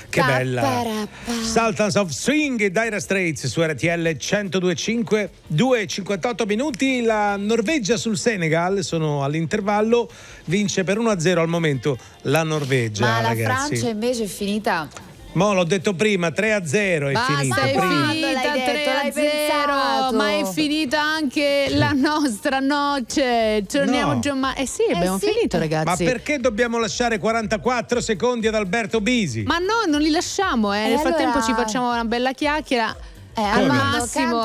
Che bella. Sultans of Swing e Dire Straits su RTL 102.5, 2:58 minuti. La Norvegia sul Senegal, sono all'intervallo, vince per 1-0 al momento la Norvegia. Ma la ragazzi. Francia invece è finita. Mo l'ho detto prima, 3-0 è Basta, finita. è prima. finita 3-0, ma è finita anche la nostra noce. Torniamo giù, ma sì, abbiamo finito, ragazzi. Ma perché dobbiamo lasciare 44 secondi ad Alberto Bisi? Ma no, non li lasciamo, Nel frattempo ci facciamo una bella chiacchiera. Al massimo,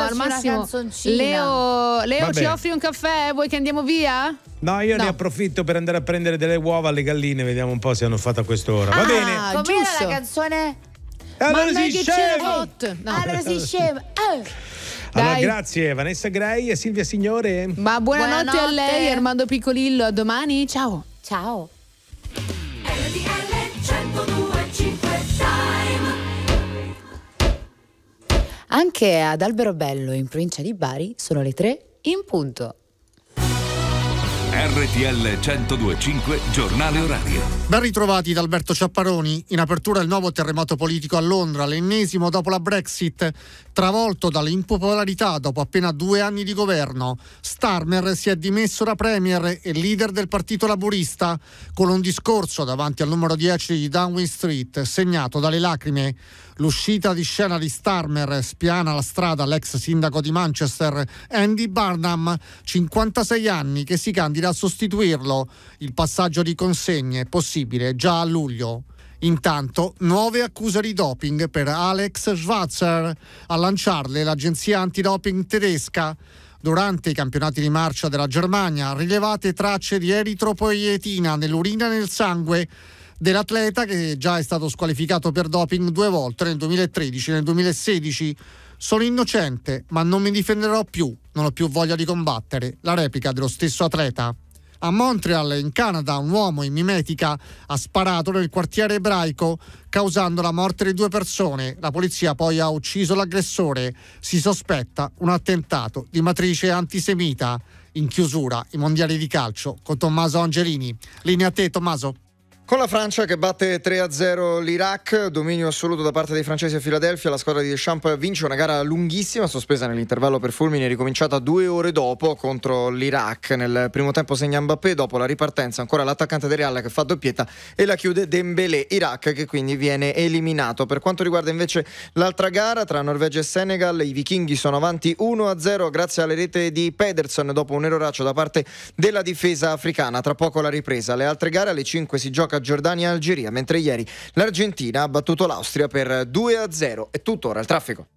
Leo ci offri un caffè? Vuoi che andiamo via? No, io ne approfitto per andare a prendere delle uova alle galline, vediamo un po' se hanno fatto a quest'ora. Va bene. Com'era la canzone? Allora si scema. Allora si scema. Allora, grazie Vanessa Gray e Silvia Signore. Ma buonanotte a lei, Armando Piccolillo. A domani, ciao. Ciao. Anche ad Alberobello, in provincia di Bari, sono le 3 in punto. RTL 102.5 Giornale Orario. Ben ritrovati da Alberto Ciapparoni. In apertura il nuovo terremoto politico a Londra, l'ennesimo dopo la Brexit. Travolto dall'impopolarità dopo appena 2 anni di governo, Starmer si è dimesso da premier e leader del partito laburista, con un discorso davanti al numero 10 di Downing Street segnato dalle lacrime. L'uscita di scena di Starmer spiana la strada all'ex sindaco di Manchester Andy Burnham, 56 anni, che si candida a sostituirlo. Il passaggio di consegne è possibile già a luglio. Intanto, nuove accuse di doping per Alex Schwarzer, a lanciarle l'agenzia antidoping tedesca. Durante i campionati di marcia della Germania, rilevate tracce di eritropoietina nell'urina e nel sangue dell'atleta, che già è stato squalificato per doping 2 volte, nel 2013 e nel 2016. Sono innocente, ma non mi difenderò più, non ho più voglia di combattere, la replica dello stesso atleta. A Montreal, in Canada, un uomo in mimetica ha sparato nel quartiere ebraico, causando la morte di 2 persone. La polizia poi ha ucciso l'aggressore. Si sospetta un attentato di matrice antisemita. In chiusura, i mondiali di calcio con Tommaso Angelini. Linea a te, Tommaso. Con la Francia che batte 3-0 l'Iraq, dominio assoluto da parte dei francesi a Filadelfia, la squadra di Deschamps vince una gara lunghissima, sospesa nell'intervallo per fulmini, ricominciata 2 ore dopo contro l'Iraq. Nel primo tempo segna Mbappé, dopo la ripartenza ancora l'attaccante del Real che fa doppietta e la chiude Dembélé. Iraq che quindi viene eliminato. Per quanto riguarda invece l'altra gara tra Norvegia e Senegal, i vichinghi sono avanti 1-0 grazie alle rete di Pedersen dopo un erroraccio da parte della difesa africana. Tra poco la ripresa. Le altre gare alle 5 si gioca Giordania e Algeria, mentre ieri l'Argentina ha battuto l'Austria per 2-0. E tuttora il traffico.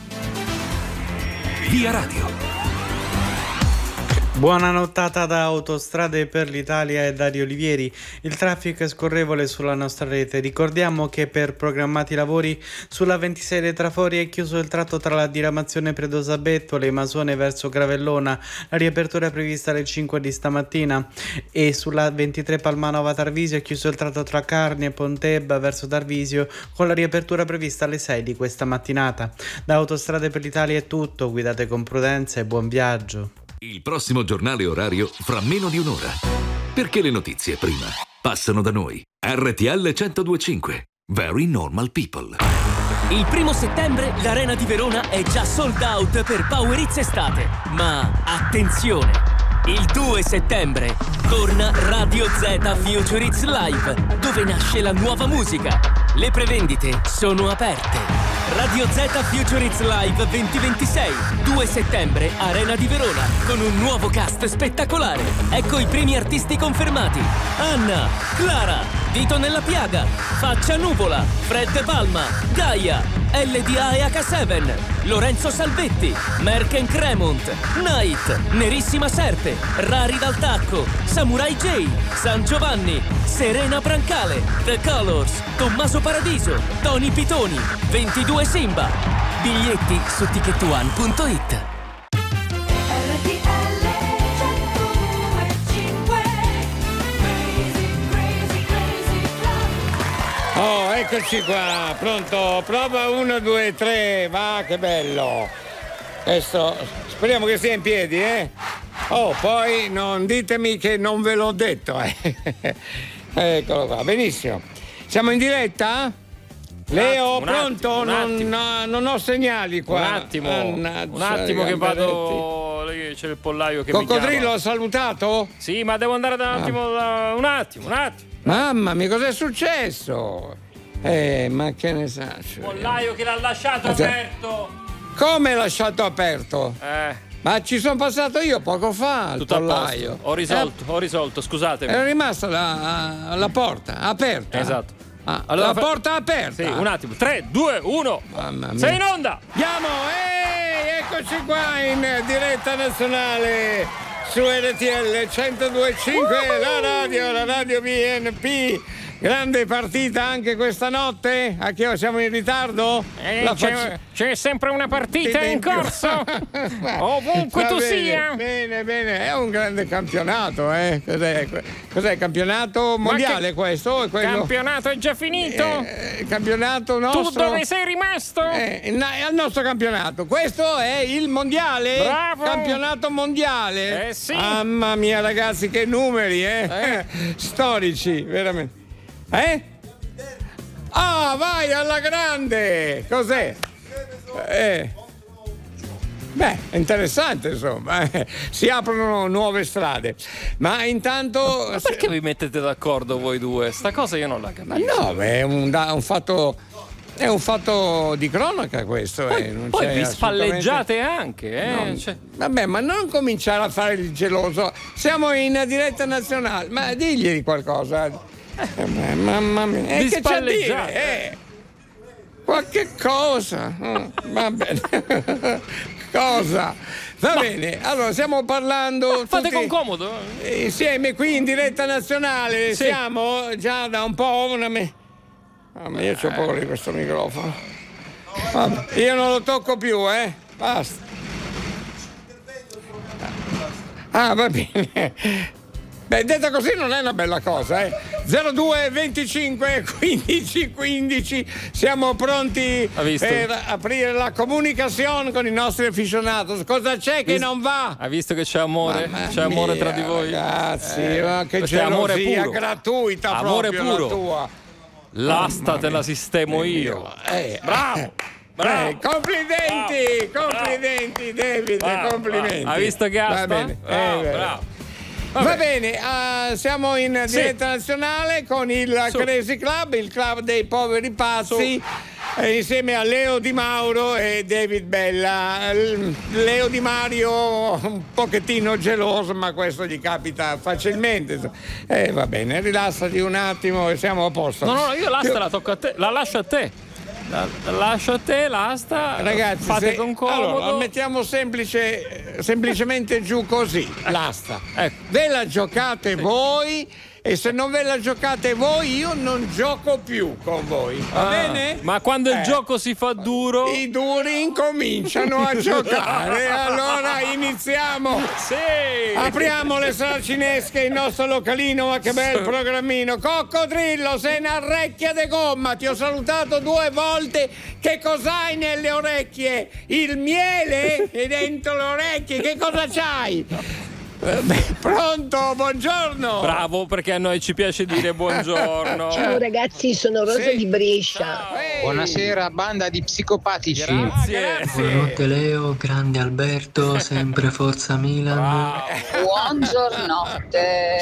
Via Radio. Buona nottata da Autostrade per l'Italia e Dario Olivieri. Il traffico è scorrevole sulla nostra rete. Ricordiamo che per programmati lavori sulla 26 dei Trafori è chiuso il tratto tra la diramazione Predosabetto, Masone verso Gravellona. La riapertura è prevista alle 5 di stamattina. E sulla 23 Palmanova Tarvisio è chiuso il tratto tra Carni e Pontebba verso Tarvisio, con la riapertura prevista alle 6 di questa mattinata. Da Autostrade per l'Italia è tutto. Guidate con prudenza e buon viaggio. Il prossimo giornale orario fra meno di un'ora. Perché le notizie prima passano da noi. RTL 102.5. Very Normal People. Il 1° settembre l'Arena di Verona è già sold out per Power Hits Estate. Ma attenzione! Il 2 settembre torna Radio Z Future Hits Live, dove nasce la nuova musica. Le prevendite sono aperte. Radio Z Future Hits Live 2026, 2 settembre, Arena di Verona, con un nuovo cast spettacolare. Ecco i primi artisti confermati: Anna, Clara, Dito nella Piaga, Faccia Nuvola, Fred Palma, Gaia, LDA e H7, Lorenzo Salvetti, Merken Cremont, Night, Nerissima Serpe, Rari dal Tacco, Samurai J, San Giovanni, Serena Brancale, The Colors, Tommaso Paradiso, Tony Pitoni, 22 Simba. Biglietti su ticketone.it. Oh, eccoci qua, pronto, prova 1, 2, 3, va, che bello. Adesso speriamo che sia in piedi, eh? Oh, poi non ditemi che non ve l'ho detto, Eccolo qua, benissimo. Siamo in diretta? Leo, pronto? Non ho segnali qua. Un attimo che vado. C'è il pollaio che Coccodrillo mi chiama. ha salutato? Sì, ma devo andare da un attimo. Un attimo. Mamma mia, cos'è successo? Ma che ne sa? Il pollaio che l'ha lasciato aperto. Come lasciato aperto? Ma ci sono passato io poco fa al pollaio. Ho risolto, scusatemi. Era rimasta la porta aperta. Esatto. Allora, la porta aperta. Sì, un attimo. 3, 2, 1. Mamma mia. Sei in onda. Andiamo, eccoci qua in diretta nazionale su RTL 102.5, la radio BNP. Grande partita anche questa notte? A che siamo in ritardo? C'è sempre una partita in corso. Ovunque tu sia. Bene, è un grande campionato, Cos'è? Campionato mondiale questo? Il campionato è già finito? Campionato nostro? Tu dove sei rimasto? Al nostro campionato. Questo è il mondiale? Bravo! Campionato mondiale? Sì. Mamma mia, ragazzi, che numeri, storici, veramente. Vai alla grande! Cos'è? Beh, interessante, insomma. Si aprono nuove strade. Ma intanto. Ma perché vi mettete d'accordo voi due? Sta cosa io non la capisco. Ma no, è un fatto. È un fatto di cronaca questo. Poi vi spalleggiate anche, Vabbè, ma non cominciare a fare il geloso. Siamo in diretta nazionale. Ma digli qualcosa. Mamma mia, che c'è a dire? Qualche cosa. Va bene. Cosa? Va bene, allora stiamo parlando. Fate con comodo. Insieme qui in diretta nazionale. Sì. Siamo già da un po'. Io c'ho paura di questo microfono. Vabbè, io non lo tocco più, basta. Va bene. Beh, detta così non è una bella cosa, 02 25 15 15. Siamo pronti per aprire la comunicazione con i nostri aficionados. Cosa c'è che non va? Ha visto che c'è amore? C'è amore tra di voi? Ragazzi, che gelosia gratuita, amore proprio puro. La tua. L'asta te la sistemo io. Bravo. Complimenti, David, complimenti. Ha visto che asta? Va bene, bravo. Va bene, siamo in diretta nazionale con il Crazy Club, il club dei poveri pazzi, insieme a Leo Di Mauro e David Bella. Leo Di Mario un pochettino geloso, ma questo gli capita facilmente. Va bene, rilassati un attimo e siamo a posto. No, io l'asta la tocco a te, la lascio a te. La lascio a te, l'asta. Ragazzi, fate con comodo. Allora, la mettiamo semplicemente giù così, l'asta. Ve la giocate voi e se non ve la giocate voi io non gioco più con voi. Va bene? Ma quando il gioco si fa duro, i duri incominciano a giocare. Allora iniziamo. Sì. Apriamo le saracinesche, il nostro localino, ma che bel programmino. Coccodrillo, sei una orecchia de gomma, ti ho salutato 2 volte. Che cos'hai nelle orecchie? Il miele è dentro le orecchie, che cosa c'hai? Pronto, buongiorno. Bravo, perché a noi ci piace dire buongiorno. Ciao ragazzi, sono Rosa di Brescia. Buonasera, banda di psicopatici. Grazie. Buonanotte Leo, grande Alberto, sempre Forza Milan. Buongiornotte.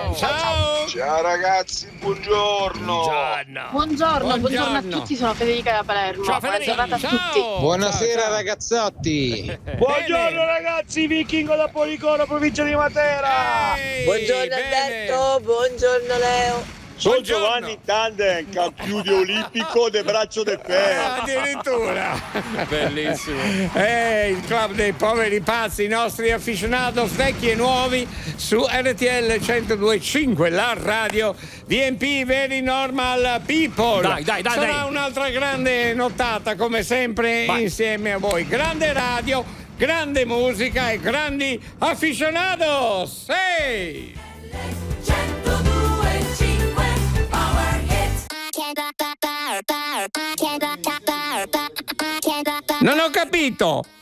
Ciao ragazzi, buongiorno. Buongiorno a tutti, sono Federica da Palermo. Buona giornata a tutti. Buonasera ragazzotti. Buongiorno ragazzi, vichingo da Policoro, provincia di Matera. Buongiorno Alberto, buongiorno Leo. Sono Giovanni Tandem, campione olimpico del braccio del ferro. Addirittura. Bellissimo. Il club dei poveri pazzi, i nostri aficionados vecchi e nuovi su RTL 102.5, la radio BNP Very Normal People. Dai. Sarà un'altra grande nottata come sempre insieme a voi. Grande radio, grande musica e grandi aficionados. Hey! Non ho capito.